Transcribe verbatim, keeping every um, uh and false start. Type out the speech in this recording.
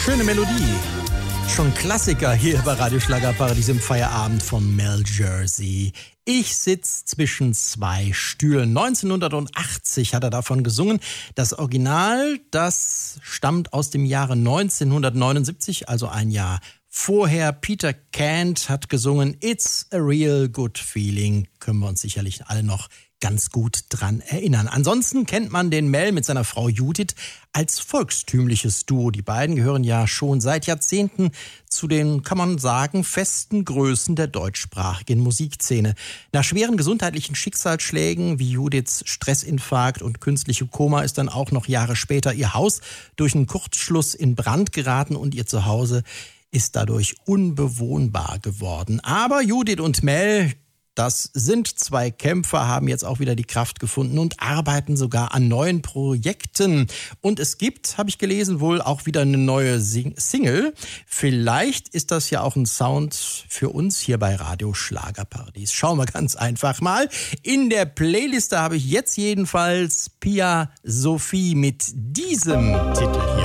Schöne Melodie. Schon Klassiker hier bei Radio Schlagerparadies im Feierabend von Mel Jersey. Ich sitz zwischen zwei Stühlen. neunzehnhundertachtzig hat er davon gesungen. Das Original, das stammt aus dem Jahre neunzehnhundertneunundsiebzig, also ein Jahr vorher. Peter Kent hat gesungen It's a Real Good Feeling. Können wir uns sicherlich alle noch ganz gut dran erinnern. Ansonsten kennt man den Mel mit seiner Frau Judith als volkstümliches Duo. Die beiden gehören ja schon seit Jahrzehnten zu den, kann man sagen, festen Größen der deutschsprachigen Musikszene. Nach schweren gesundheitlichen Schicksalsschlägen wie Judiths Stressinfarkt und künstliche Koma ist dann auch noch Jahre später ihr Haus durch einen Kurzschluss in Brand geraten und ihr Zuhause ist dadurch unbewohnbar geworden. Aber Judith und Mel, das sind zwei Kämpfer, haben jetzt auch wieder die Kraft gefunden und arbeiten sogar an neuen Projekten. Und es gibt, habe ich gelesen, wohl auch wieder eine neue Sing- Single. Vielleicht ist das ja auch ein Sound für uns hier bei Radio Schlagerparadies. Schauen wir ganz einfach mal. In der Playliste habe ich jetzt jedenfalls Pia Sophie mit diesem Titel hier.